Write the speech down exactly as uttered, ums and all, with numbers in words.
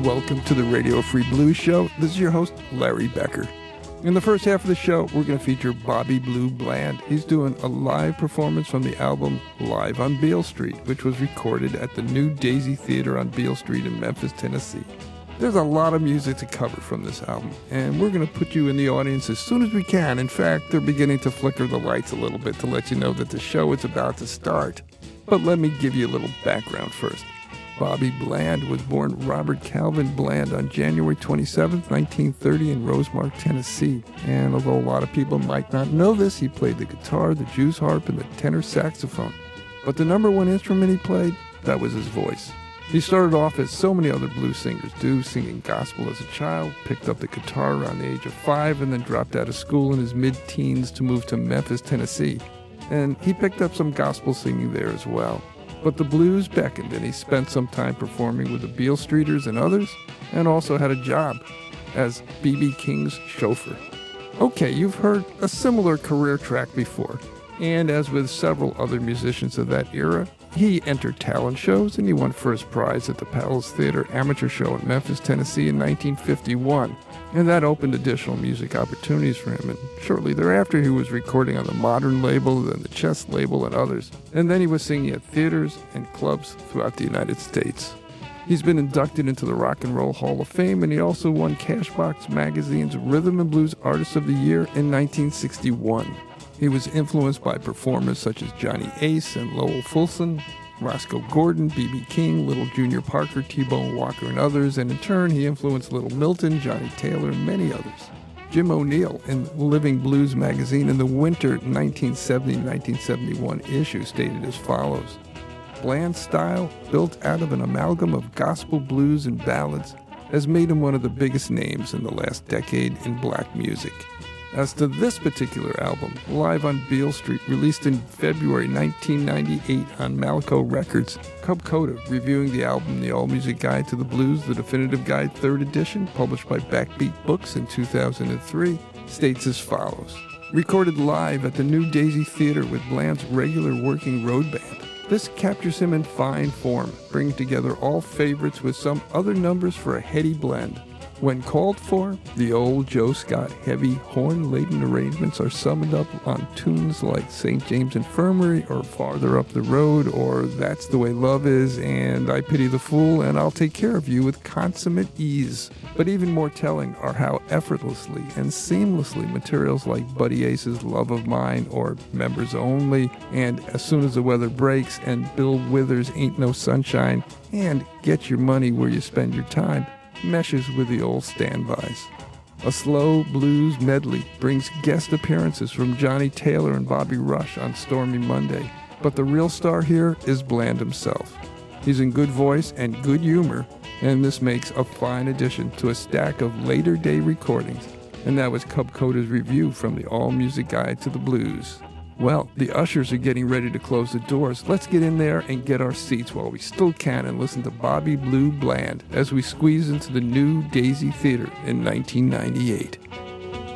Welcome to the Radio Free Blues Show. This is your host, Larry Becker. In the first half of the show, we're going to feature Bobby Blue Bland. He's doing a live performance from the album Live on Beale Street, which was recorded at the New Daisy Theater on Beale Street in Memphis, Tennessee. There's a lot of music to cover from this album, and we're going to put you in the audience as soon as we can. In fact, they're beginning to flicker the lights a little bit to let you know that the show is about to start. But let me give you a little background first. Bobby Bland was born Robert Calvin Bland on January twenty-seventh, nineteen thirty in Rosemark, Tennessee. And although a lot of people might not know this, he played the guitar, the Jew's harp, and the tenor saxophone. But the number one instrument he played, that was his voice. He started off as so many other blues singers do, singing gospel as a child, picked up the guitar around the age of five, and then dropped out of school in his mid-teens to move to Memphis, Tennessee. And he picked up some gospel singing there as well. But the blues beckoned, and he spent some time performing with the Beale Streeters and others, and also had a job as B B King's chauffeur. Okay, you've heard a similar career track before, and as with several other musicians of that era, he entered talent shows, and he won first prize at the Palace Theater Amateur Show in Memphis, Tennessee in nineteen fifty-one. And that opened additional music opportunities for him. And shortly thereafter, he was recording on the Modern label, then the Chess label, and others. And then he was singing at theaters and clubs throughout the United States. He's been inducted into the Rock and Roll Hall of Fame, and he also won Cashbox Magazine's Rhythm and Blues Artist of the Year in nineteen sixty-one. He was influenced by performers such as Johnny Ace and Lowell Fulson, Roscoe Gordon, B B King, Little Junior Parker, T-Bone Walker, and others, and in turn he influenced Little Milton, Johnny Taylor, and many others. Jim O'Neill in Living Blues magazine in the winter nineteen seventy to nineteen seventy-one issue stated as follows: Bland's style, built out of an amalgam of gospel, blues, and ballads, has made him one of the biggest names in the last decade in black music. As to this particular album, Live on Beale Street, released in February nineteen ninety-eight on Malco Records, Cub Coda, reviewing the album The All-Music Guide to the Blues, the Definitive Guide third edition, published by Backbeat Books in two thousand three, states as follows: Recorded live at the New Daisy Theater with Bland's regular working road band. This captures him in fine form, bringing together all favorites with some other numbers for a heady blend. When called for, the old Joe Scott heavy horn-laden arrangements are summed up on tunes like Saint James Infirmary or Farther Up the Road or That's the Way Love Is and I Pity the Fool and I'll Take Care of You with consummate ease. But even more telling are how effortlessly and seamlessly materials like Buddy Ace's Love of Mine or Members Only and As Soon as the Weather Breaks and Bill Withers' Ain't No Sunshine and Get Your Money Where You Spend Your Time meshes with the old standbys. A slow blues medley brings guest appearances from Johnny Taylor and Bobby Rush on Stormy Monday, but the real star here is Bland himself. He's in good voice and good humor, and this makes a fine addition to a stack of later day recordings, and that was Cub Coda's review from the All Music Guide to the Blues. Well, the ushers are getting ready to close the doors. Let's get in there and get our seats while we still can and listen to Bobby Blue Bland as we squeeze into the New Daisy Theater in nineteen ninety-eight.